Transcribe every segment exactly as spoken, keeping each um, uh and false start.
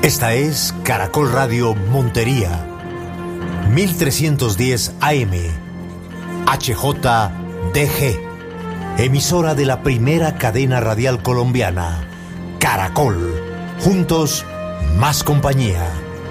Esta es Caracol Radio Montería, mil trescientos diez A M, H J D G, emisora de la primera cadena radial colombiana, Caracol. Juntos, más compañía.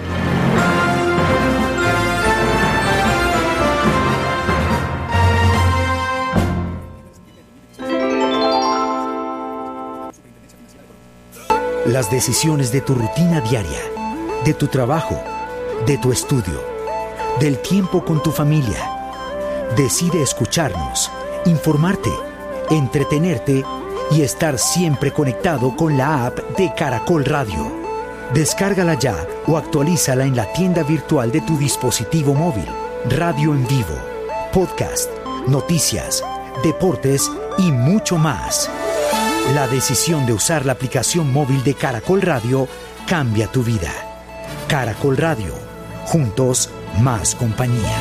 Las decisiones de tu rutina diaria, de tu trabajo, de tu estudio, del tiempo con tu familia. Decide escucharnos, informarte, entretenerte y estar siempre conectado con la app de Caracol Radio. Descárgala ya o actualízala en la tienda virtual de tu dispositivo móvil. Radio en vivo, podcast, noticias, deportes y mucho más. La decisión de usar la aplicación móvil de Caracol Radio cambia tu vida. Caracol Radio. Juntos, más compañía.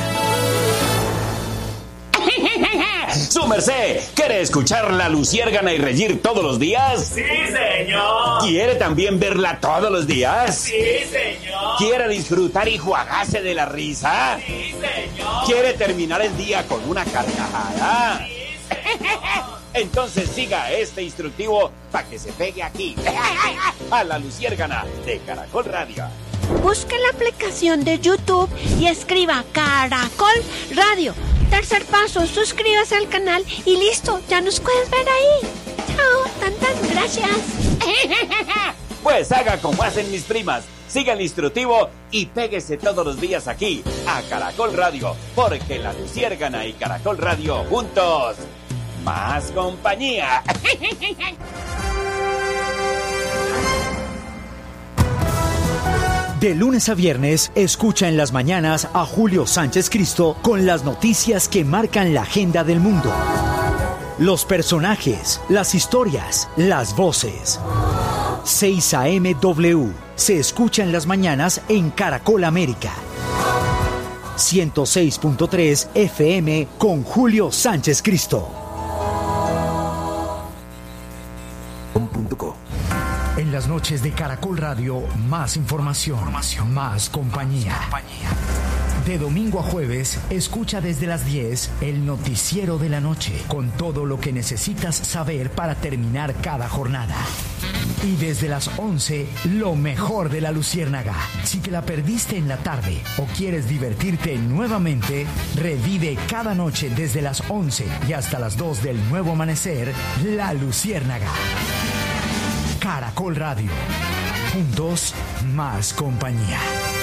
¡Su merced! ¿Quiere escuchar La Luciérgana y reír todos los días? ¡Sí, señor! ¿Quiere también verla todos los días? ¡Sí, señor! ¿Quiere disfrutar y jugarse de la risa? ¡Sí, señor! ¿Quiere terminar el día con una carcajada? ¡Sí, señor! Entonces siga este instructivo para que se pegue aquí, a La Luciérgana de Caracol Radio. Busque la aplicación de YouTube y escriba Caracol Radio. Tercer paso, suscríbase al canal y listo, ya nos puedes ver ahí. Chao, tantas gracias. Pues haga como hacen mis primas. Siga el instructivo y péguese todos los días aquí, a Caracol Radio, porque La Luciérgana y Caracol Radio juntos, más compañía. De lunes a viernes, escucha en las mañanas a Julio Sánchez Cristo con las noticias que marcan la agenda del mundo. Los personajes, las historias, las voces. seis A M W se escucha en las mañanas en Caracol América. ciento seis punto tres F M con Julio Sánchez Cristo. En las noches de Caracol Radio, más información, información. Más compañía. compañía. De domingo a jueves, escucha desde las diez el noticiero de la noche, con todo lo que necesitas saber para terminar cada jornada. Y desde las once, lo mejor de La Luciérnaga. Si te la perdiste en la tarde o quieres divertirte nuevamente, revive cada noche desde las once y hasta las dos del nuevo amanecer, La Luciérnaga. Caracol Radio. Juntos, más compañía.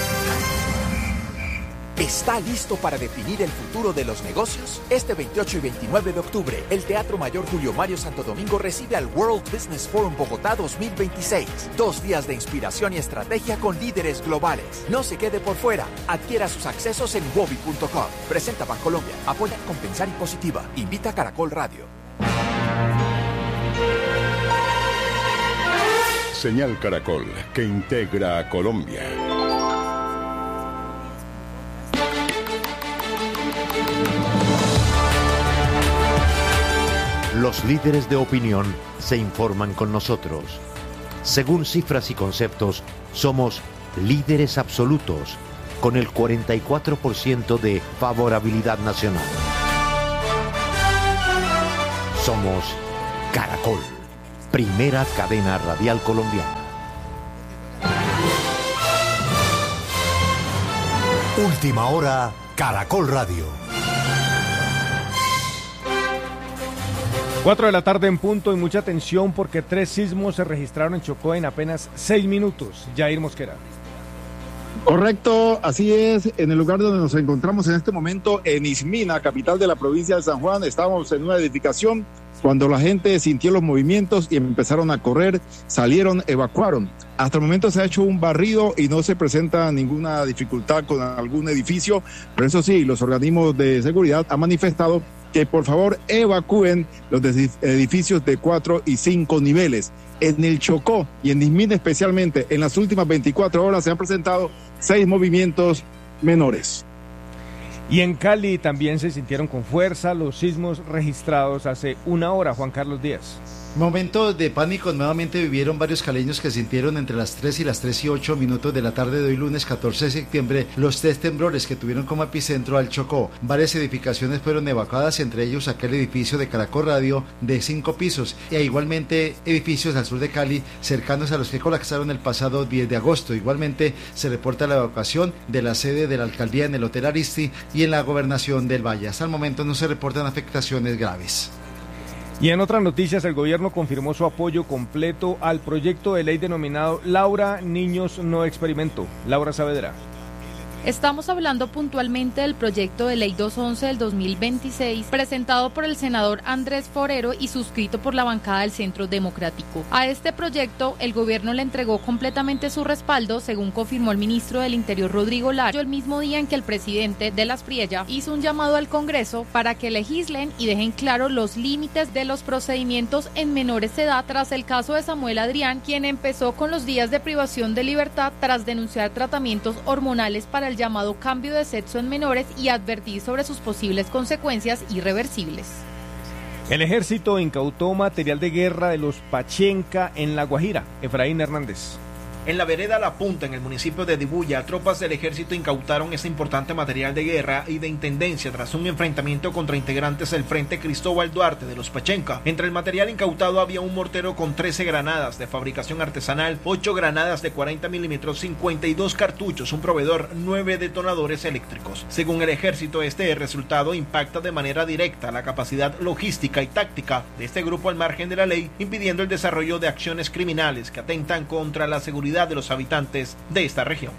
¿Está listo para definir el futuro de los negocios? Este veintiocho y veintinueve de octubre, el Teatro Mayor Julio Mario Santo Domingo recibe al World Business Forum Bogotá dos mil veintiséis. Dos días de inspiración y estrategia con líderes globales. No se quede por fuera. Adquiera sus accesos en wobi punto com. Presenta Bancolombia. Apoya Compensar y Positiva. Invita a Caracol Radio. Señal Caracol, que integra a Colombia. Los líderes de opinión se informan con nosotros. Según cifras y conceptos, somos líderes absolutos, con el cuarenta y cuatro por ciento de favorabilidad nacional. Somos Caracol, primera cadena radial colombiana. Última hora, Caracol Radio. Cuatro de la tarde en punto y mucha atención porque tres sismos se registraron en Chocó en apenas seis minutos. Jair Mosquera. Correcto, así es. En el lugar donde nos encontramos en este momento, en Ismina, capital de la provincia de San Juan, estábamos en una edificación cuando la gente sintió los movimientos y empezaron a correr, salieron, evacuaron. Hasta el momento se ha hecho un barrido y no se presenta ninguna dificultad con algún edificio, pero eso sí, los organismos de seguridad han manifestado que por favor evacúen los edificios de cuatro y cinco niveles. En el Chocó y en Ismina especialmente, en las últimas veinticuatro horas se han presentado seis movimientos menores. Y en Cali también se sintieron con fuerza los sismos registrados hace una hora, Juan Carlos Díaz. Momentos de pánico nuevamente vivieron varios caleños que sintieron entre las tres y las tres y ocho minutos de la tarde de hoy lunes catorce de septiembre los tres temblores que tuvieron como epicentro al Chocó. Varias edificaciones fueron evacuadas, entre ellos aquel edificio de Caracol Radio de cinco pisos e igualmente edificios al sur de Cali cercanos a los que colapsaron el pasado diez de agosto. Igualmente se reporta la evacuación de la sede de la alcaldía en el Hotel Aristi y en la gobernación del Valle. Hasta el momento no se reportan afectaciones graves. Y en otras noticias, el gobierno confirmó su apoyo completo al proyecto de ley denominado Laura Niños No Experimento. Laura Saavedra. Estamos hablando puntualmente del proyecto de ley doscientos once del dos mil veintiséis, presentado por el senador Andrés Forero y suscrito por la bancada del Centro Democrático. A este proyecto, el gobierno le entregó completamente su respaldo, según confirmó el ministro del Interior Rodrigo Lara, el mismo día en que el presidente de las Priella hizo un llamado al Congreso para que legislen y dejen claro los límites de los procedimientos en menores de edad tras el caso de Samuel Adrián, quien empezó con los días de privación de libertad tras denunciar tratamientos hormonales para el llamado cambio de sexo en menores y advertir sobre sus posibles consecuencias irreversibles. El ejército incautó material de guerra de los Pachenca en La Guajira. Efraín Hernández. En la vereda La Punta, en el municipio de Dibuya, tropas del ejército incautaron ese importante material de guerra y de intendencia tras un enfrentamiento contra integrantes del Frente Cristóbal Duarte de los Pachenca. Entre el material incautado había un mortero con trece granadas de fabricación artesanal, ocho granadas de cuarenta milímetros, cincuenta y dos cartuchos, un proveedor, nueve detonadores eléctricos. Según el ejército, este resultado impacta de manera directa la capacidad logística y táctica de este grupo al margen de la ley, impidiendo el desarrollo de acciones criminales que atentan contra la seguridad de los habitantes de esta región.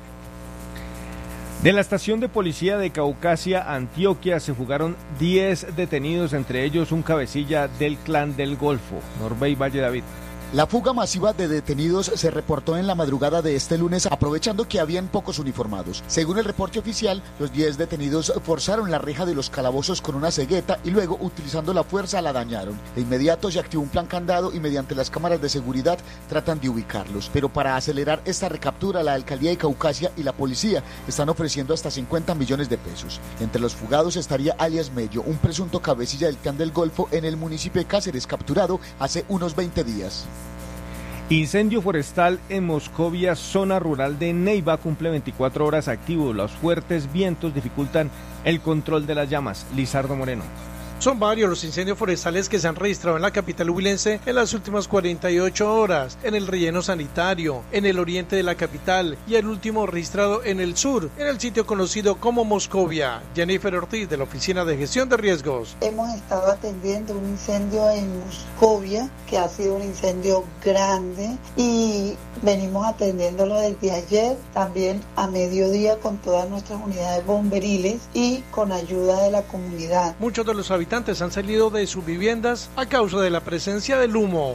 De la estación de policía de Caucasia, Antioquia, se fugaron diez detenidos, entre ellos un cabecilla del Clan del Golfo. Norbey Valle David. La fuga masiva de detenidos se reportó en la madrugada de este lunes, aprovechando que habían pocos uniformados. Según el reporte oficial, los diez detenidos forzaron la reja de los calabozos con una cegueta y luego, utilizando la fuerza, la dañaron. De inmediato se activó un plan candado y mediante las cámaras de seguridad tratan de ubicarlos. Pero para acelerar esta recaptura, la alcaldía de Caucasia y la policía están ofreciendo hasta cincuenta millones de pesos. Entre los fugados estaría alias Mello, un presunto cabecilla del Clan del Golfo en el municipio de Cáceres, capturado hace unos veinte días. Incendio forestal en Moscovia, zona rural de Neiva, cumple veinticuatro horas activo. Los fuertes vientos dificultan el control de las llamas. Lizardo Moreno. Son varios los incendios forestales que se han registrado en la capital huilense en las últimas cuarenta y ocho horas, en el relleno sanitario, en el oriente de la capital y el último registrado en el sur, en el sitio conocido como Moscovia. Jennifer Ortiz, de la Oficina de Gestión de Riesgos. Hemos estado atendiendo un incendio en Moscovia, que ha sido un incendio grande, y venimos atendiéndolo desde ayer, también a mediodía con todas nuestras unidades bomberiles y con ayuda de la comunidad. Muchos de los habitantes han salido de sus viviendas a causa de la presencia del humo.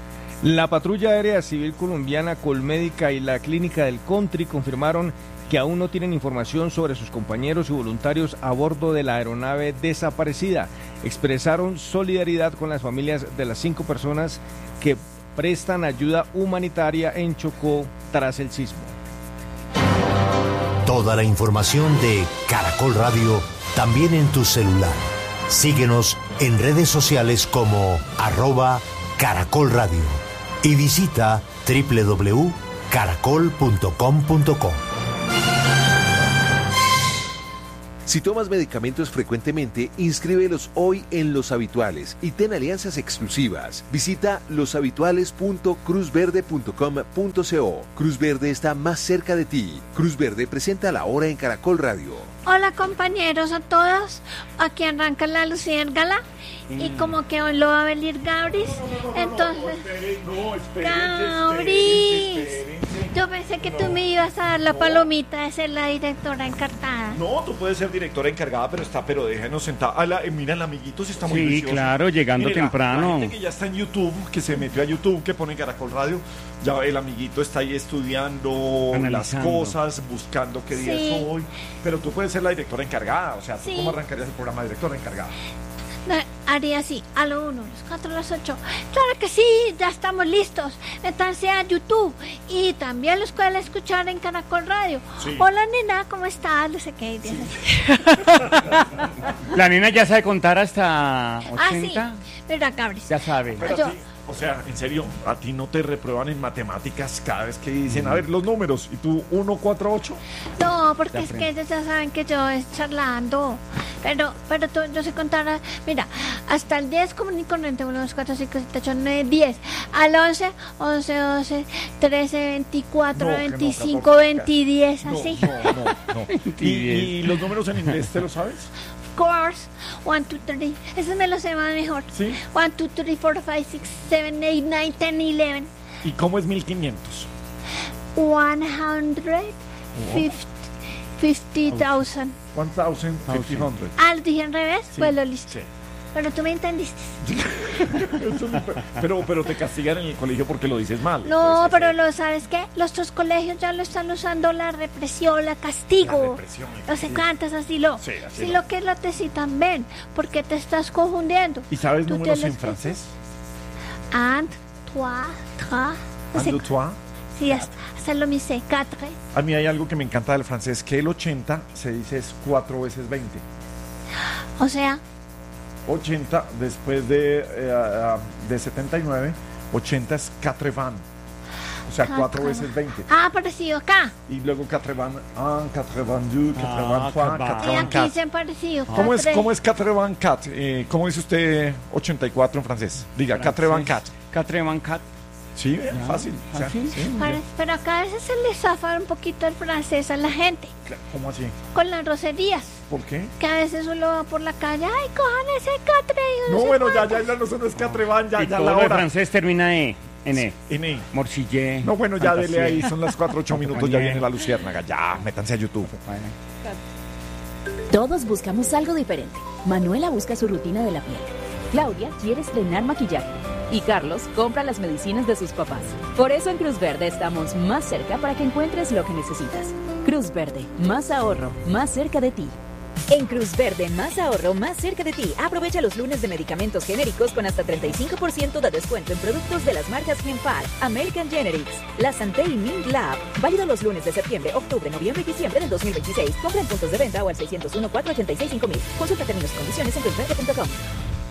La Patrulla Aérea Civil Colombiana, Colmédica y la Clínica del Country confirmaron que aún no tienen información sobre sus compañeros y voluntarios a bordo de la aeronave desaparecida. Expresaron solidaridad con las familias de las cinco personas que prestan ayuda humanitaria en Chocó tras el sismo. Toda la información de Caracol Radio también en tu celular. Síguenos en redes sociales como arroba Caracol Radio y visita doble u doble u doble u punto caracol punto com punto co. Si tomas medicamentos frecuentemente, inscríbelos hoy en Los Habituales y ten alianzas exclusivas. Visita los habituales punto cruz verde punto com punto co. Cruz Verde está más cerca de ti. Cruz Verde presenta La Hora en Caracol Radio. Hola compañeros a todos, aquí arranca la luciérgala mm. y como que hoy lo va a venir Gabris, entonces no, esperen, Gabris, esperen, esperen. Yo pensé que no. tú me ibas a dar la palomita de ser la directora encargada. No, tú puedes ser directora encargada, pero está, pero déjanos sentar. Ah, la, eh, mira, el amiguito sí está muy Sí, vicioso. claro, llegando Mire, temprano. La, la gente que ya está en YouTube, que se metió a YouTube, que pone Caracol Radio, ya el amiguito está ahí estudiando Analizando. las cosas, buscando qué día Sí. es hoy, pero tú puedes ser la directora encargada, o sea, ¿tú Sí. cómo arrancarías el programa de directora encargada? No, haría así, a lo uno, a los cuatro, a las ocho. Claro que sí, ya estamos listos. Métanse a YouTube y también los pueden escuchar en Caracol Radio. Sí. Hola nena, ¿cómo estás? No sé qué. Sí. La nena ya sabe contar hasta ochenta. Ah, sí, pero Gabris. Ya sabe. Yo, O sea, en serio, a ti no te reprueban en matemáticas cada vez que dicen, a ver, los números, y tú uno, cuatro, ocho. No, porque es que ellos ya saben que yo es charlando. Pero, pero tú, yo sé contar, mira, hasta el diez común y corriente, uno, dos, cuatro, cinco, siete, ocho, nueve, diez. Al once, once, doce, trece, veinticuatro, No, que no, veinticinco, catorce, veinte, diez, No, así. no, no, no. ¿Y, y los números en inglés te lo sabes? Course, one, two, three. Ese me lo sé más mejor. Sí. one, two, three, four, five, six, seven, eight, nine, ten, eleven. ¿Y cómo es mil quinientos? one hundred fifty thousand. one thousand fifty hundred. Ah, ¿lo dije al revés? Sí, Pues lo listo. sí. Pero tú me entendiste. pero, pero te castigan en el colegio porque lo dices mal. No, pero lo sabes qué, los otros colegios ya lo están usando la represión, la castigo. La represión, el No sé castigo. cuántas, así lo. Sí, así Sí, lo. lo que es la tesis también, porque te estás confundiendo. ¿Y sabes Tú números te en los- francés? And, trois, trois. No sé, Un, deux, trois. sí, hasta, hasta lo me sé, quatre. A mí hay algo que me encanta del francés, que el ochenta se dice es cuatro veces veinte. O sea, ochenta después de, eh, de setenta y nueve, ochenta es quatre-vingts. O sea, cuatro quatre-vingts. veces veinte. ah, parecido acá. Y luego quatre-vingt-un, quatre-vingt-deux, Ah, quatre-vingt-trois, qué va. Y aquí quatre-vingt-quatre. se han parecido. ¿Cómo es, quatre. ¿Cómo es quatre-vingt-quatre? Eh, ¿Cómo dice usted ochenta y cuatro en francés? Diga, quatre-vingt-quatre. quatre-vingt-quatre. Sí, bien, fácil. O sea, Fácil. sí, muy Pare- bien. Pero acá a veces se le zafa un poquito el francés a la gente ¿Cómo así? con las groserías. ¿Por qué? Que a veces uno va por la calle, ay, cojan ese catre. y No, sé bueno, ya, cuánto". ya, ya, no, eso no es quatre-vingt, ya, Y ya todo la lo de hora. francés termina E, en E. En E. Morcillé. No, bueno, ya dele ahí, fantasía. son las cuatro, ocho minutos, ya viene la luciérnaga. Ya, métanse a YouTube. Todos buscamos algo diferente. Manuela busca su rutina de la piel. Claudia quiere estrenar maquillaje. Y Carlos compra las medicinas de sus papás. Por eso en Cruz Verde estamos más cerca para que encuentres lo que necesitas. Cruz Verde, más ahorro, más cerca de ti. En Cruz Verde, más ahorro, más cerca de ti. Aprovecha los lunes de medicamentos genéricos con hasta treinta y cinco por ciento de descuento en productos de las marcas Genpar, American Generics, La Santé y Mint Lab. Válido los lunes de septiembre, octubre, noviembre y diciembre del dos mil veintiséis. Compra en puntos de venta o al seis cero uno, cuatro ocho seis, cinco mil. Consulta términos y condiciones en cruz verde punto com.